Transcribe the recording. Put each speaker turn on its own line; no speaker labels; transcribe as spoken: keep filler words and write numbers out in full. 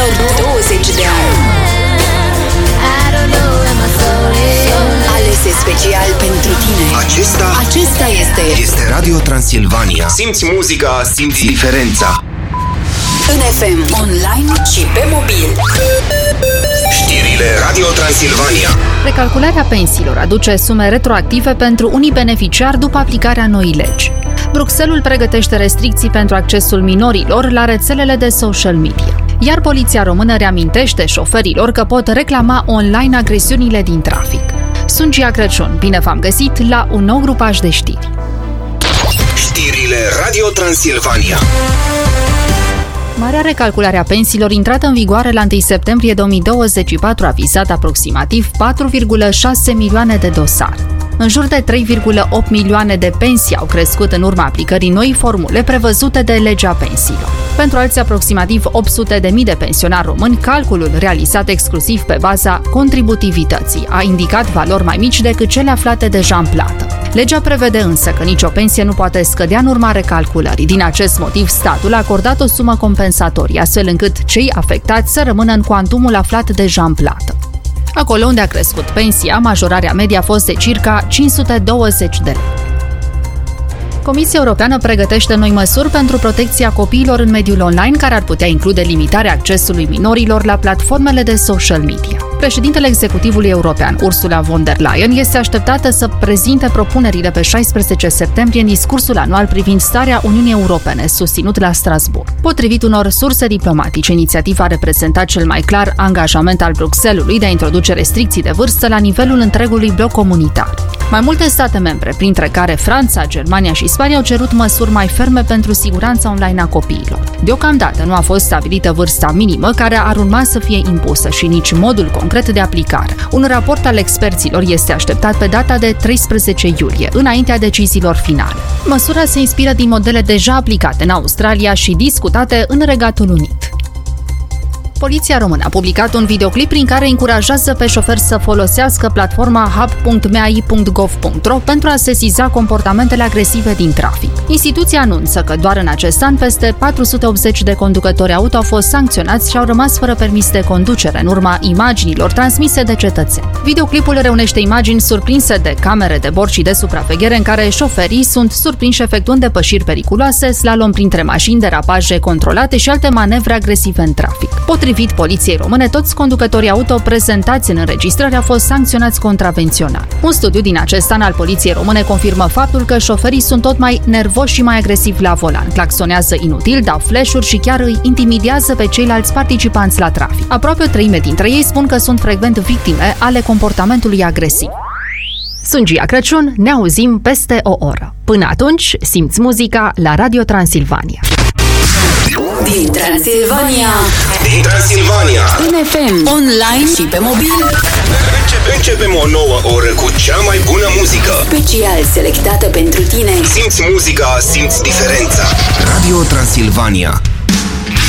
ultimilor douăzeci de ani. Alese special pentru tine.
Acesta,
Acesta este
este Radio Transilvania. Simți muzica, simți diferența.
în F M, online și pe mobil.
Știrile Radio Transilvania.
Recalcularea pensiilor aduce sume retroactive pentru unii beneficiari după aplicarea noii legi. Bruxelles pregătește restricții pentru accesul minorilor la rețelele de social media. Iar poliția română reamintește șoferilor că pot reclama online agresiunile din trafic. Sunt Gia Crăciun, bine v-am găsit la un nou grupaj de știri.
Știrile Radio Transilvania.
Marea recalculare a pensiilor intrată în vigoare la întâi septembrie două mii douăzeci și patru a vizat aproximativ patru virgulă șase milioane de dosare. În jur de trei virgulă opt milioane de pensii au crescut în urma aplicării noii formule prevăzute de legea pensiilor. Pentru alții aproximativ opt sute de mii de pensionari români, calculul realizat exclusiv pe baza contributivității a indicat valori mai mici decât cele aflate deja în plată. Legea prevede însă că nicio pensie nu poate scădea în urma recalculării. Din acest motiv, statul a acordat o sumă compensatorie, astfel încât cei afectați să rămână în cuantumul aflat deja în plată. Acolo unde a crescut pensia, majorarea medie a fost de circa cinci sute douăzeci de lei. Comisia Europeană pregătește noi măsuri pentru protecția copiilor în mediul online, care ar putea include limitarea accesului minorilor la platformele de social media. Președintele Executivului European, Ursula von der Leyen, este așteptată să prezinte propunerile pe șaisprezece septembrie în discursul anual privind starea Uniunii Europene, susținut la Strasbourg. Potrivit unor surse diplomatice, inițiativa a reprezentat cel mai clar angajament al Bruxellesului de a introduce restricții de vârstă la nivelul întregului bloc comunitar. Mai multe state membre, printre care Franța, Germania și Spania, au cerut măsuri mai ferme pentru siguranța online a copiilor. Deocamdată nu a fost stabilită vârsta minimă care ar urma să fie impusă și nici modul concret de aplicare. Un raport al experților este așteptat pe data de treisprezece iulie, înaintea deciziilor finale. Măsura se inspiră din modele deja aplicate în Australia și discutate în Regatul Unit. Poliția română a publicat un videoclip prin care încurajează pe șoferi să folosească platforma hub punct m a i punct gov punct r o pentru a sesiza comportamentele agresive din trafic. Instituția anunță că doar în acest an peste patru sute optzeci de conducători auto au fost sancționați și au rămas fără permis de conducere în urma imaginilor transmise de cetățeni. Videoclipul reunește imagini surprinse de camere de bord și de supraveghere în care șoferii sunt surprinși efectuând depășiri periculoase, slalom printre mașini, derapaje controlate și alte manevre agresive în trafic. Potrivit Poliției Române, toți conducătorii auto prezentați în înregistrare au fost sancționați contravențional. Un studiu din acest an al Poliției Române confirmă faptul că șoferii sunt tot mai nervoși și mai agresivi la volan, claxonează inutil, dau flash-uri și chiar îi intimidează pe ceilalți participanți la trafic. Aproape o treime dintre ei spun că sunt frecvent victime ale comportamentului agresiv. Sunt Gia Crăciun, ne auzim peste o oră. Până atunci, simți muzica la Radio Transilvania.
Din Transilvania,
Din Transilvania.
în F M, online și pe mobil.
Începe, începem o nouă oră cu cea mai bună muzică.
Special selectată pentru tine.
Simți muzica, simți diferența. Radio Transilvania.